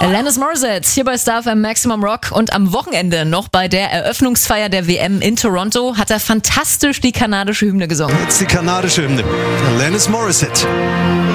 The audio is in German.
Alanis Morissette hier bei Star FM Maximum Rock und am Wochenende noch bei der Eröffnungsfeier der WM in Toronto hat er fantastisch die kanadische Hymne gesungen. Jetzt die kanadische Hymne. Alanis Morissette.